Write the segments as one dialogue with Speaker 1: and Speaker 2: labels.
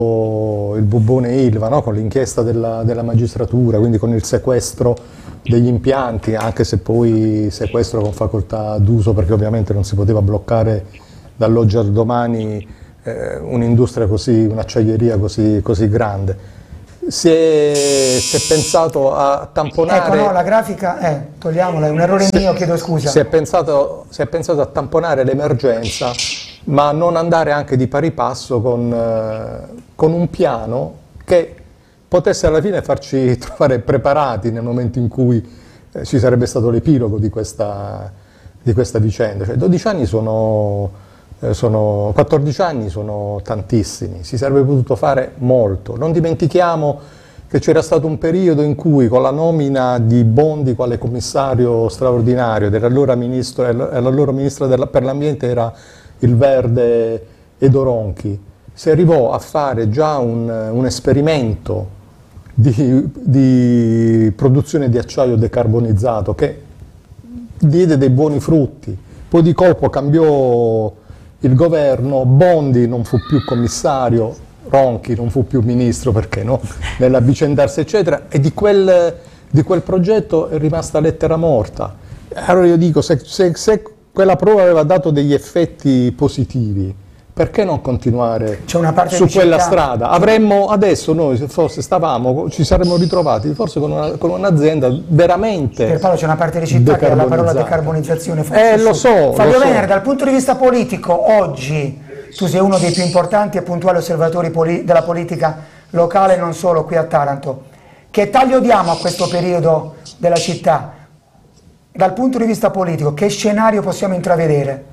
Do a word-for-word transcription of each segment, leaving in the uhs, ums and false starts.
Speaker 1: il bubbone Ilva, no? Con l'inchiesta della, della magistratura, quindi con il sequestro degli impianti, anche se poi sequestro con facoltà d'uso, perché ovviamente non si poteva bloccare dall'oggi al domani eh, un'industria così, un'acciaieria così, così grande. Si è, si è pensato a tamponare...
Speaker 2: Ecco, no, la grafica, eh, togliamola, è un errore
Speaker 1: si,
Speaker 2: mio, chiedo scusa.
Speaker 1: Si è, pensato, si è pensato a tamponare l'emergenza, ma non andare anche di pari passo con, eh, con un piano che potesse alla fine farci trovare preparati nel momento in cui eh, ci sarebbe stato l'epilogo di questa, di questa vicenda. Cioè, dodici anni sono, eh, sono, quattordici anni sono tantissimi, si sarebbe potuto fare molto. Non dimentichiamo che c'era stato un periodo in cui con la nomina di Bondi quale commissario straordinario dell'allora ministro, e l'allora ministro della, per l'ambiente era il verde Edo Ronchi, si arrivò a fare già un, un esperimento di, di produzione di acciaio decarbonizzato che diede dei buoni frutti. Poi di colpo cambiò il governo, Bondi non fu più commissario, Ronchi non fu più ministro, perché no, nell'avvicendarsi eccetera, e di quel, di quel progetto è rimasta lettera morta. Allora io dico, se, se, se quella prova aveva dato degli effetti positivi, perché non continuare
Speaker 2: una parte
Speaker 1: su
Speaker 2: di
Speaker 1: quella
Speaker 2: città.
Speaker 1: strada? Avremmo adesso noi, se fosse stavamo, ci saremmo ritrovati forse con, una, con un'azienda veramente
Speaker 2: Per Paolo c'è una parte di città che ha la parola decarbonizzazione.
Speaker 1: Eh, lo so,
Speaker 2: Fabio
Speaker 1: lo so.
Speaker 2: Venere, dal punto di vista politico, oggi tu sei uno dei più importanti e puntuali osservatori poli della politica locale, non solo qui a Taranto. Che taglio diamo a questo periodo della città? Dal punto di vista politico, che scenario possiamo intravedere?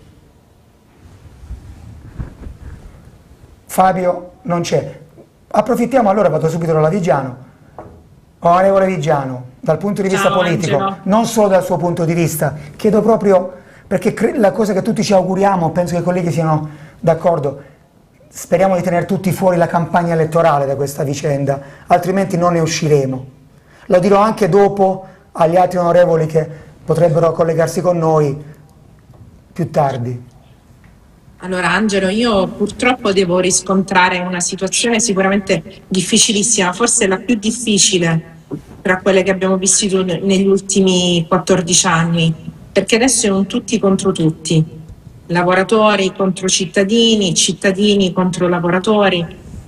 Speaker 2: Fabio non c'è. Approfittiamo allora, vado subito dalla Vigiano. Onorevole Vigiano, dal punto di vista
Speaker 3: Ciao,
Speaker 2: politico,
Speaker 3: Angelo.
Speaker 2: non solo dal suo punto di vista, chiedo proprio, perché la cosa che tutti ci auguriamo, penso che i colleghi siano d'accordo, speriamo di tenere tutti fuori la campagna elettorale da questa vicenda, altrimenti non ne usciremo. Lo dirò anche dopo agli altri onorevoli che potrebbero collegarsi con noi più tardi.
Speaker 3: Allora Angelo, io purtroppo devo riscontrare una situazione sicuramente difficilissima, forse la più difficile tra quelle che abbiamo vissuto negli ultimi quattordici anni, perché adesso è un tutti contro tutti, lavoratori contro cittadini, cittadini contro lavoratori,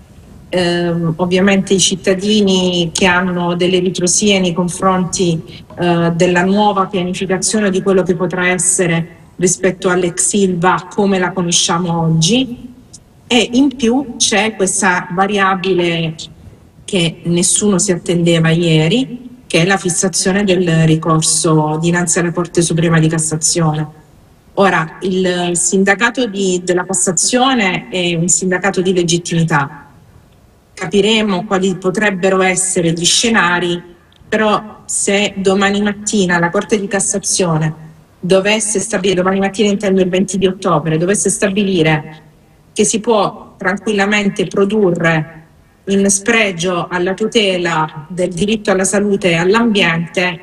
Speaker 3: ehm, ovviamente i cittadini che hanno delle ritrosie nei confronti eh, della nuova pianificazione di quello che potrà essere rispetto all'ex Ilva come la conosciamo oggi, e in più c'è questa variabile che nessuno si attendeva ieri, che è la fissazione del ricorso dinanzi alla Corte Suprema di Cassazione. Ora, il sindacato di, della Cassazione è un sindacato di legittimità, capiremo quali potrebbero essere gli scenari, però se domani mattina la Corte di Cassazione dovesse stabilire, domani mattina intendo il venti di ottobre, dovesse stabilire che si può tranquillamente produrre in spregio alla tutela del diritto alla salute e all'ambiente,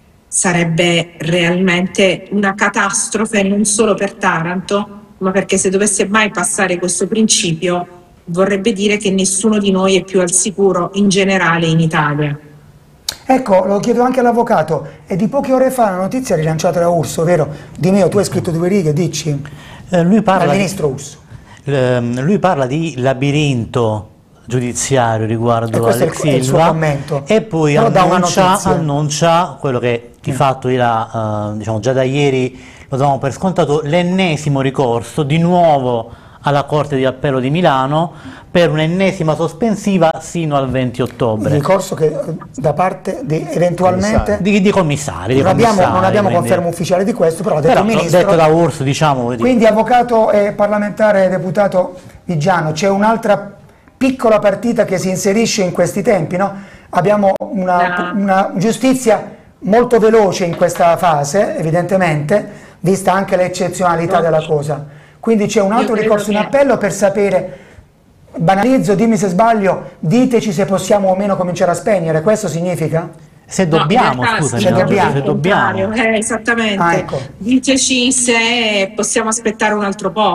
Speaker 3: sarebbe realmente una catastrofe non solo per Taranto, ma perché se dovesse mai passare questo principio vorrebbe dire che nessuno di noi è più al sicuro in generale in Italia.
Speaker 2: Ecco, lo chiedo anche all'avvocato, è di poche ore fa una notizia rilanciata da Urso, vero? Di me, tu hai scritto due righe, dici?
Speaker 4: Eh, lui parla
Speaker 2: Al ministro Urso.
Speaker 4: Di, eh, lui parla di labirinto giudiziario riguardo all'ex Ilva, e poi annuncia, annuncia quello che di mm. fatto era, eh, diciamo, già da ieri lo davamo per scontato, l'ennesimo ricorso di nuovo alla Corte di Appello di Milano per un'ennesima sospensiva sino al venti ottobre.
Speaker 2: Il ricorso che da parte di eventualmente
Speaker 4: di, di commissari.
Speaker 2: Non
Speaker 4: di
Speaker 2: abbiamo,
Speaker 4: commissari,
Speaker 2: non abbiamo
Speaker 4: quindi...
Speaker 2: conferma ufficiale di questo, però ha detto
Speaker 4: però,
Speaker 2: il ministro.
Speaker 4: detto da Urso, diciamo.
Speaker 2: Quindi avvocato e parlamentare deputato Vigiano, c'è un'altra piccola partita che si inserisce in questi tempi, no? Abbiamo una, una giustizia molto veloce in questa fase, evidentemente, vista anche l'eccezionalità della cosa. Quindi c'è un altro ricorso in appello per sapere, banalizzo, dimmi se sbaglio, diteci se possiamo o meno cominciare a spegnere, questo significa?
Speaker 4: Se dobbiamo,
Speaker 3: no,
Speaker 4: scusami,
Speaker 2: se dobbiamo.
Speaker 4: Se dobbiamo.
Speaker 3: Eh, esattamente,
Speaker 2: ah, ecco.
Speaker 3: diteci se possiamo aspettare un altro po'.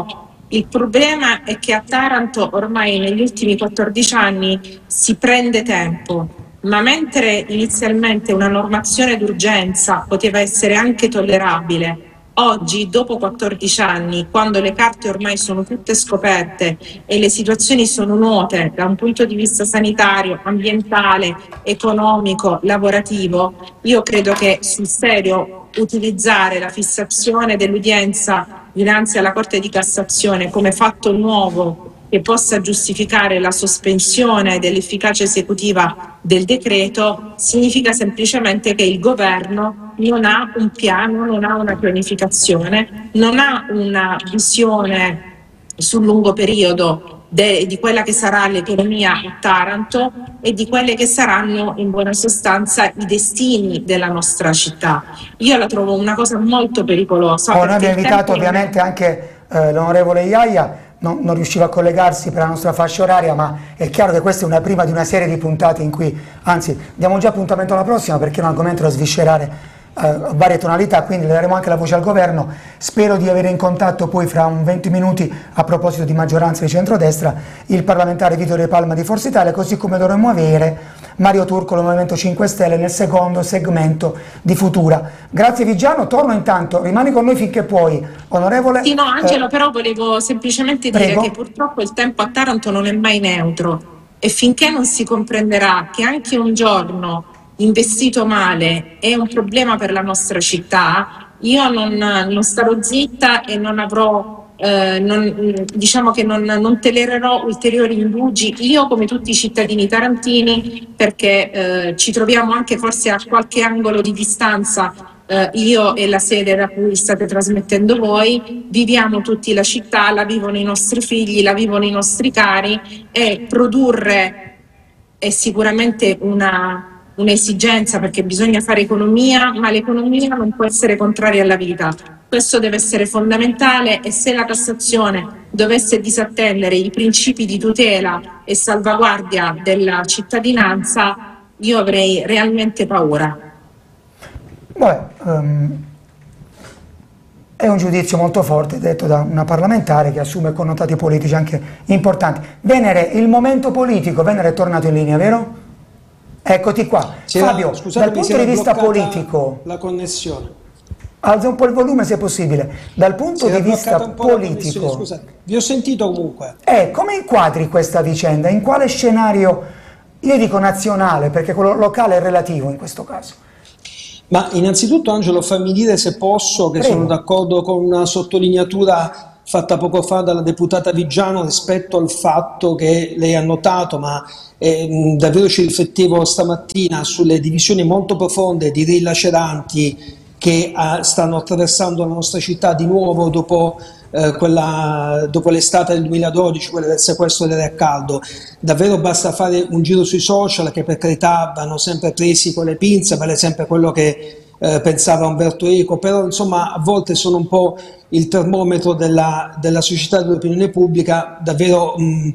Speaker 3: Il problema è che a Taranto ormai negli ultimi quattordici anni si prende tempo, ma mentre inizialmente una normazione d'urgenza poteva essere anche tollerabile, oggi, dopo quattordici anni, quando le carte ormai sono tutte scoperte e le situazioni sono note da un punto di vista sanitario, ambientale, economico, lavorativo, io credo che sul serio utilizzare la fissazione dell'udienza dinanzi alla Corte di Cassazione come fatto nuovo che possa giustificare la sospensione dell'efficacia esecutiva del decreto significa semplicemente che il governo non ha un piano, non ha una pianificazione, non ha una visione sul lungo periodo de, di quella che sarà l'economia a Taranto e di quelle che saranno in buona sostanza i destini della nostra città. Io la trovo una cosa molto pericolosa.
Speaker 2: Oh, noi abbiamo invitato ovviamente anche eh, l'onorevole Iaia. Non, non riusciva a collegarsi per la nostra fascia oraria, ma è chiaro che questa è una prima di una serie di puntate in cui, anzi, diamo già appuntamento alla prossima perché è un argomento da sviscerare a varie tonalità, quindi le daremo anche la voce al governo. Spero di avere in contatto poi fra un venti minuti, a proposito di maggioranza di centrodestra, il parlamentare Vittorio Palma di Forza Italia, così come dovremmo avere Mario Turco del Movimento cinque Stelle nel secondo segmento di Futura. Grazie Vigiano, torno intanto, rimani con noi finché puoi, onorevole.
Speaker 3: Sì, no Angelo, eh, però volevo semplicemente dire prego. Che purtroppo il tempo a Taranto non è mai neutro e finché non si comprenderà che anche un giorno investito male è un problema per la nostra città, io non, non starò zitta e non avrò, eh, non, diciamo che non, non tollererò ulteriori indugi, io come tutti i cittadini tarantini, perché eh, ci troviamo anche forse a qualche angolo di distanza, eh, io e la sede da cui state trasmettendo voi, viviamo tutti la città, la vivono i nostri figli, la vivono i nostri cari e produrre è sicuramente una... un'esigenza perché bisogna fare economia, ma l'economia non può essere contraria alla vita. Questo deve essere fondamentale e se la Cassazione dovesse disattendere i principi di tutela e salvaguardia della cittadinanza, io avrei realmente paura.
Speaker 2: Beh, um, è un giudizio molto forte detto da una parlamentare che assume connotati politici anche importanti. Venere, il momento politico, Venere è tornato in linea, vero? Eccoti qua. Fabio, dal punto di vista politico,
Speaker 5: la connessione.
Speaker 2: Alza un po' il volume se è possibile. Dal punto di vista politico,
Speaker 5: scusate, vi ho sentito comunque.
Speaker 2: Eh, come inquadri questa vicenda? In quale scenario, io dico nazionale, perché quello locale è relativo in questo caso?
Speaker 5: Ma innanzitutto Angelo, fammi dire se posso che Prego. Sono d'accordo con una sottolineatura fatta poco fa dalla deputata Vigiano rispetto al fatto che lei ha notato, ma eh, davvero ci riflettevo stamattina sulle divisioni molto profonde, direi laceranti, che eh, stanno attraversando la nostra città di nuovo dopo, eh, quella, dopo l'estate del duemiladodici, quella del sequestro del Re a Caldo. Davvero basta fare un giro sui social, che per carità vanno sempre presi con le pinze, vale sempre quello che eh, pensava Umberto Eco, però insomma a volte sono un po' il termometro della, della società e dell'opinione pubblica. Davvero mh,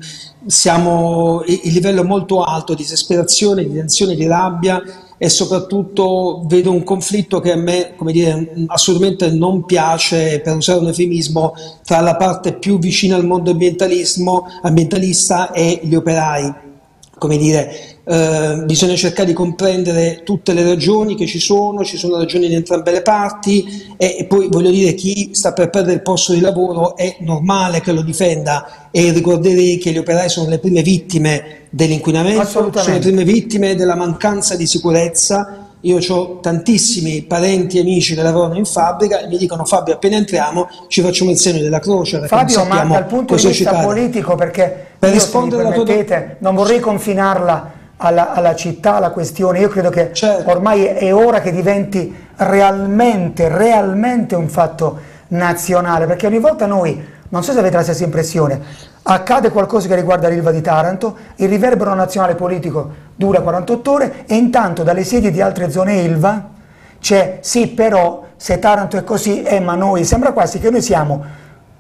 Speaker 5: siamo, il, il livello è molto alto di esasperazione, di tensione, di rabbia, e soprattutto vedo un conflitto che a me, come dire, assolutamente non piace, per usare un eufemismo, tra la parte più vicina al mondo ambientalismo, ambientalista e gli operai. Come dire, eh, bisogna cercare di comprendere tutte le ragioni che ci sono, ci sono ragioni in entrambe le parti, e, e poi voglio dire, chi sta per perdere il posto di lavoro è normale che lo difenda, e ricorderei che gli operai sono le prime vittime dell'inquinamento, sono le prime vittime della mancanza di sicurezza. Io ho tantissimi parenti e amici che lavorano in fabbrica e mi dicono: Fabio, appena entriamo ci facciamo il segno della croce.
Speaker 2: Fabio, ma dal punto di vista citare. politico, perché per io, rispondere se mi permettete, non vorrei confinarla alla, alla città, alla questione. Io credo che certo. ormai è ora che diventi realmente, realmente un fatto nazionale, perché ogni volta noi, non so se avete la stessa impressione, accade qualcosa che riguarda l'Ilva di Taranto, il riverbero nazionale politico dura quarantotto ore e intanto dalle sedi di altre zone Ilva c'è sì, però se Taranto è così, eh, ma noi, sembra quasi che noi siamo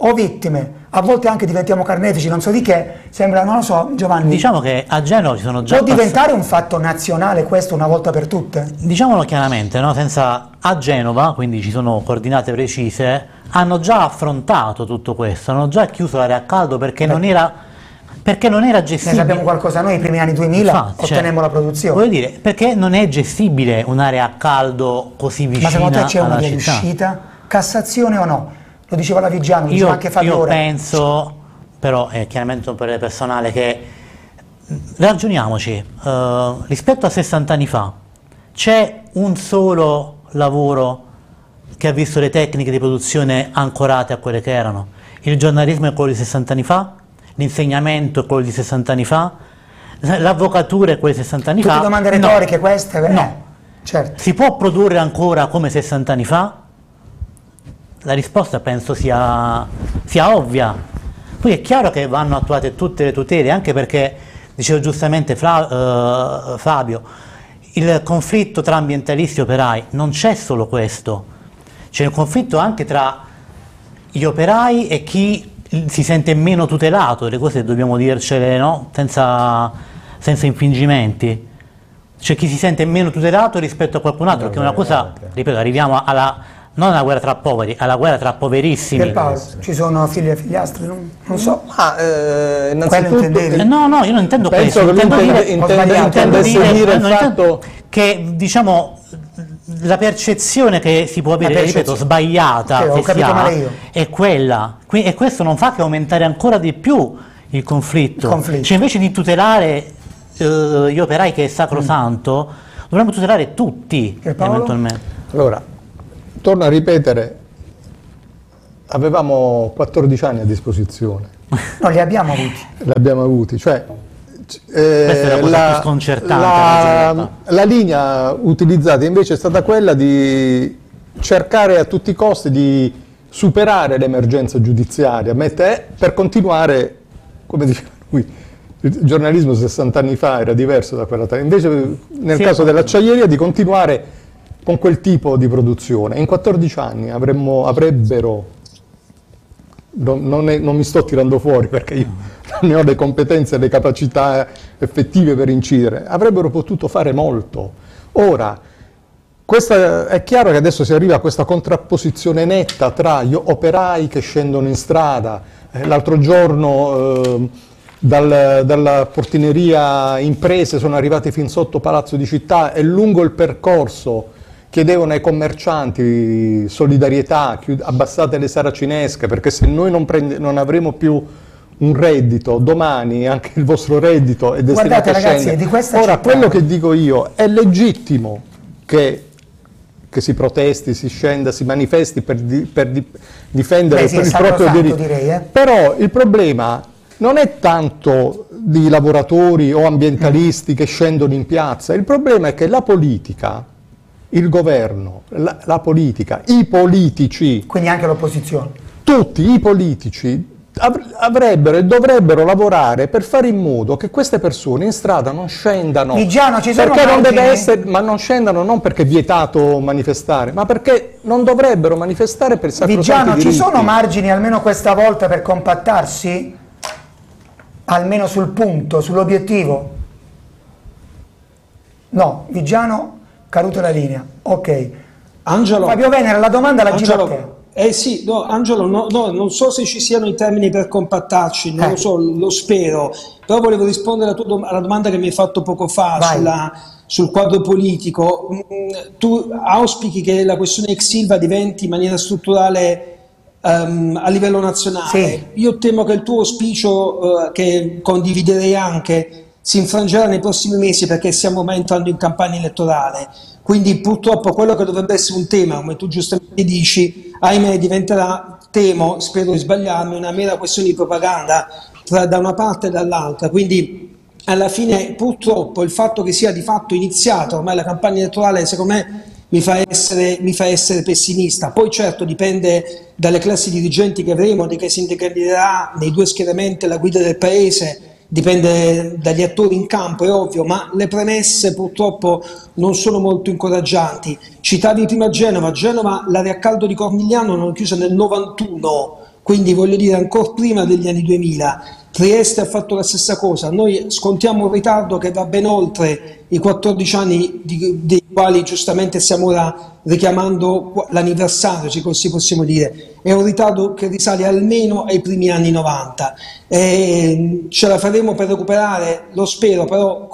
Speaker 2: o vittime, a volte anche diventiamo carnefici, non so di che, sembra, non lo so, Giovanni.
Speaker 4: Diciamo che a Genova ci sono già...
Speaker 2: Può diventare un fatto nazionale questo una volta per tutte?
Speaker 4: Diciamolo chiaramente, no? Senza, a Genova, quindi ci sono coordinate precise, hanno già affrontato tutto questo, hanno già chiuso l'area a caldo perché Beh. non era... perché non era gestibile.
Speaker 2: Ne sappiamo qualcosa noi, i primi anni duemila
Speaker 4: Infatti,
Speaker 2: ottenemmo
Speaker 4: cioè,
Speaker 2: la produzione.
Speaker 4: Voglio dire, perché non è gestibile un'area a caldo così vicina alla città?
Speaker 2: Ma secondo te c'è una via di uscita? Cassazione o no? Lo diceva la Vigiano, lo diceva
Speaker 4: io,
Speaker 2: anche Fabio.
Speaker 4: Io penso, però è chiaramente un parere personale, che ragioniamoci, uh, rispetto a sessanta anni fa c'è un solo lavoro che ha visto le tecniche di produzione ancorate a quelle che erano? Il giornalismo è quello di sessanta anni fa? L'insegnamento è quello di sessanta anni fa, l'avvocatura è quello di sessanta anni
Speaker 2: Tutte
Speaker 4: fa.
Speaker 2: Tutte domande retoriche
Speaker 4: no.
Speaker 2: queste? Beh,
Speaker 4: no,
Speaker 2: certo.
Speaker 4: Si può produrre ancora come sessanta anni fa? La risposta penso sia, sia ovvia. Poi è chiaro che vanno attuate tutte le tutele, anche perché, diceva giustamente Fra, uh, Fabio, il conflitto tra ambientalisti e operai non c'è solo questo, c'è un conflitto anche tra gli operai e chi si sente meno tutelato, le cose dobbiamo dircele, no? senza, senza infingimenti. C'è chi si sente meno tutelato rispetto a qualcun altro, perché è una cosa, ripeto, arriviamo alla, non alla guerra tra poveri, alla guerra tra poverissimi.
Speaker 2: Per Paolo, ci sono figli e figliastri? Non, non so.
Speaker 1: Ma eh, innanzitutto...
Speaker 2: Eh,
Speaker 4: no, no, io non intendo
Speaker 1: penso
Speaker 4: questo,
Speaker 1: che
Speaker 4: intendo
Speaker 1: intende,
Speaker 4: dire,
Speaker 1: intende,
Speaker 4: intendo dire,
Speaker 1: dire il
Speaker 4: no,
Speaker 1: fatto...
Speaker 4: che, diciamo, la percezione che si può avere, ripeto, sbagliata,
Speaker 2: sì,
Speaker 4: che
Speaker 2: ho capito
Speaker 4: si ha,
Speaker 2: male io.
Speaker 4: è quella, e questo non fa che aumentare ancora di più il conflitto.
Speaker 2: Il conflitto.
Speaker 4: Cioè, invece di tutelare eh, gli operai, che è sacrosanto, mm. dovremmo tutelare tutti, eventualmente.
Speaker 1: Allora, torno a ripetere, avevamo quattordici anni a disposizione.
Speaker 2: No, li abbiamo avuti.
Speaker 1: Li abbiamo avuti, cioè...
Speaker 4: Eh, Questa è la cosa più sconcertante.
Speaker 1: La, la linea utilizzata invece è stata quella di cercare a tutti i costi di superare l'emergenza giudiziaria mette, per continuare, come diceva lui, il giornalismo sessanta anni fa era diverso da quella, invece nel sì, caso dell'acciaieria di continuare con quel tipo di produzione. In quattordici anni avremmo, avrebbero, non, non, è, non mi sto tirando fuori perché io non ne ho le competenze e le capacità effettive per incidere, avrebbero potuto fare molto. Ora, questa, è chiaro che adesso si arriva a questa contrapposizione netta tra gli operai che scendono in strada. Eh, l'altro giorno eh, dal, dalla portineria imprese sono arrivati fin sotto Palazzo di Città e lungo il percorso chiedevano ai commercianti solidarietà, abbassate le saracinesche, perché se noi non, prende, non avremo più un reddito, domani anche il vostro reddito è destinato a scendere. Di questa Ora, città... quello che dico io, è legittimo che, che si protesti, si scenda, si manifesti per, di, per di, difendere Beh, sì, per il proprio diritto, direi, eh? Però il problema non è tanto di lavoratori o ambientalisti mm. che scendono in piazza, il problema è che la politica, il governo, la, la politica, i politici... Quindi anche l'opposizione. Tutti i politici avrebbero e dovrebbero lavorare per fare in modo che queste persone in strada non scendano. Vigiano, ci sono perché non deve essere, ma non scendano non perché è vietato manifestare, ma perché non dovrebbero manifestare per sacrosanti
Speaker 2: Vigiano,
Speaker 1: diritti.
Speaker 2: ci sono margini almeno questa volta per compattarsi? Almeno sul punto, sull'obiettivo? No, Vigiano, caduta la linea. Ok.
Speaker 5: Angelo,
Speaker 2: Fabio Venera, la domanda la giro a te.
Speaker 5: Eh sì, no, Angelo, no, no, non so se ci siano i termini per compattarci, non eh. lo so, lo spero, però volevo rispondere alla, tua, alla domanda che mi hai fatto poco fa sulla, sul quadro politico. Tu auspichi che la questione ex Silva diventi in maniera strutturale um, a livello nazionale. Sì. Io temo che il tuo auspicio, uh, che condividerei anche, si infrangerà nei prossimi mesi perché stiamo ormai entrando in campagna elettorale. Quindi purtroppo quello che dovrebbe essere un tema, come tu giustamente dici, ahimè diventerà, temo, spero di sbagliarmi, una mera questione di propaganda tra, da una parte e dall'altra. Quindi alla fine purtroppo il fatto che sia di fatto iniziata ormai la campagna elettorale, secondo me mi fa essere, mi fa essere pessimista. Poi certo dipende dalle classi dirigenti che avremo, di chi si candiderà nei due schieramenti alla guida del paese, dipende dagli attori in campo, è ovvio, ma le premesse purtroppo non sono molto incoraggianti. Citavi prima Genova, Genova l'area a caldo di Cornigliano l'hanno chiusa nel novantuno, quindi voglio dire ancora prima degli anni duemila. Trieste ha fatto la stessa cosa, noi scontiamo un ritardo che va ben oltre i quattordici anni di, dei quali giustamente stiamo ora richiamando l'anniversario, se così possiamo dire. È un ritardo che risale almeno ai primi anni novanta. E ce la faremo per recuperare, lo spero, però